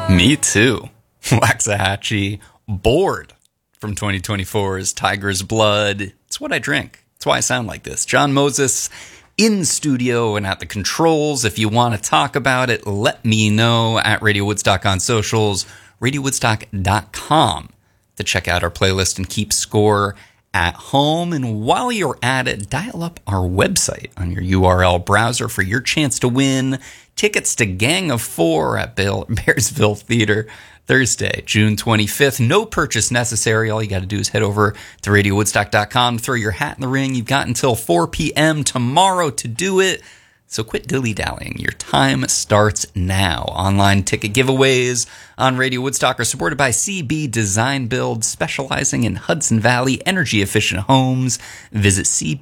Me too. Waxahachie, bored from 2024's Tiger's Blood. It's what I drink. It's why I sound like this. John Moses in studio and at the controls. If you want to talk about it, let me know at Radio Woodstock on socials, radiowoodstock.com to check out our playlist and keep score at home. And while you're at it, dial up our website on your URL browser for your chance to win tickets to Gang of Four at Bearsville Theater Thursday, June 25th. No purchase necessary. All you got to do is head over to radiowoodstock.com, throw your hat in the ring. You've got until 4 p.m. tomorrow to do it. So quit dilly-dallying. Your time starts now. Online ticket giveaways on Radio Woodstock are supported by CB Design Build, specializing in Hudson Valley energy-efficient homes. Visit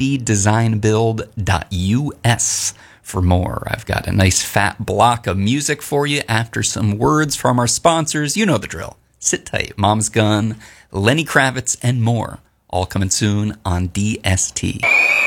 cbdesignbuild.us for more. I've got a nice fat block of music for you after some words from our sponsors. You know the drill. Sit tight. Mom's Gun, Lenny Kravitz, and more. All coming soon on DST.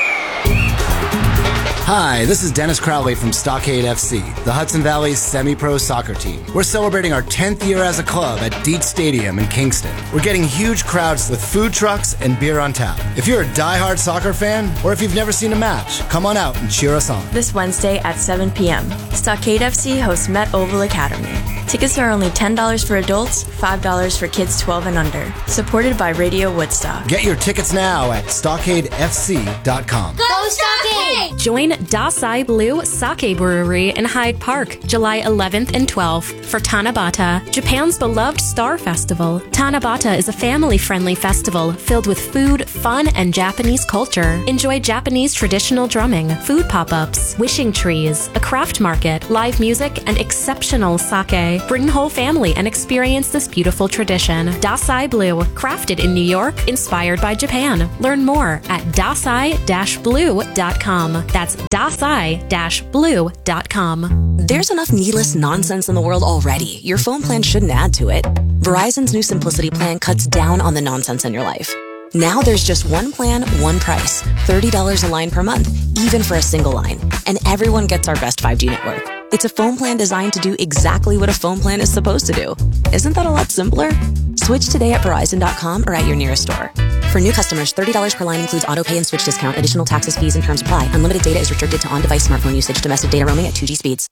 Hi, this is Dennis Crowley from Stockade FC, the Hudson Valley's semi-pro soccer team. We're celebrating our 10th year as a club at Dietz Stadium in Kingston. We're getting huge crowds with food trucks and beer on tap. If you're a diehard soccer fan, or if you've never seen a match, come on out and cheer us on. This Wednesday at 7 p.m., Stockade FC hosts Met Oval Academy. Tickets are only $10 for adults, $5 for kids 12 and under. Supported by Radio Woodstock. Get your tickets now at stockadefc.com. Go Stockade! Join Dasai Blue Sake Brewery in Hyde Park, July 11th and 12th for Tanabata, Japan's beloved Star Festival. Tanabata is a family-friendly festival filled with food, fun, and Japanese culture. Enjoy Japanese traditional drumming, food pop-ups, wishing trees, a craft market, live music, and exceptional sake. Bring the whole family and experience this beautiful tradition. Dasai Blue, crafted in New York, inspired by Japan. Learn more at dasai-blue.com. That's dasai-blue.com. There's enough needless nonsense in the world already. Your phone plan shouldn't add to it. Verizon's new Simplicity plan cuts down on the nonsense in your life. Now there's just one plan, one price. $30 a line per month, even for a single line. And everyone gets our best 5G network. It's a phone plan designed to do exactly what a phone plan is supposed to do. Isn't that a lot simpler? Switch today at Verizon.com or at your nearest store. For new customers, $30 per line includes auto pay and switch discount. Additional taxes, fees, and terms apply. Unlimited data is restricted to on-device smartphone usage. Domestic data roaming at 2G speeds.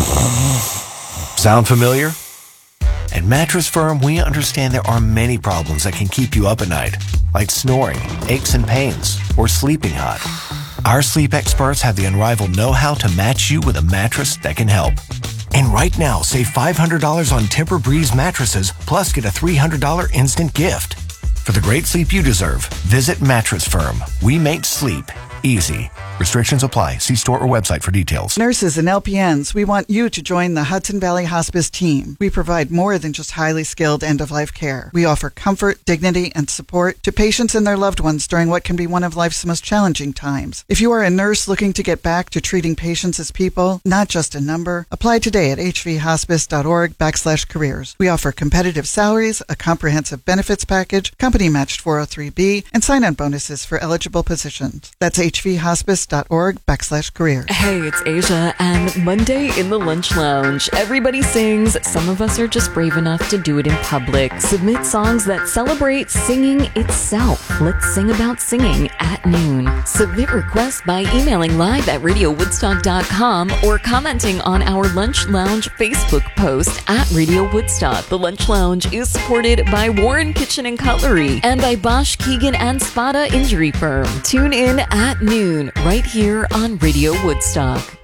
Sound familiar? At Mattress Firm, we understand there are many problems that can keep you up at night, like snoring, aches and pains, or sleeping hot. Our sleep experts have the unrivaled know-how to match you with a mattress that can help. And right now, save $500 on Tempur-Breeze mattresses, plus get a $300 instant gift. For the great sleep you deserve, visit Mattress Firm. We make sleep easy. Restrictions apply. See store or website for details. Nurses and LPNs, we want you to join the Hudson Valley Hospice team. We provide more than just highly skilled end-of-life care. We offer comfort, dignity, and support to patients and their loved ones during what can be one of life's most challenging times. If you are a nurse looking to get back to treating patients as people, not just a number, apply today at hvhospice.org/careers. We offer competitive salaries, a comprehensive benefits package, company-matched 403B, and sign-on bonuses for eligible positions. That's hvhospice.org/careers. Hey, it's Asia, and Monday in the Lunch Lounge. Everybody sings. Some of us are just brave enough to do it in public. Submit songs that celebrate singing itself. Let's sing about singing at noon. Submit requests by emailing live at radiowoodstock.com or commenting on our Lunch Lounge Facebook post at Radio Woodstock. The Lunch Lounge is supported by Warren Kitchen and Cutlery and by Bosch, Keegan, and Spada Injury Firm. Tune in at noon, right here on Radio Woodstock.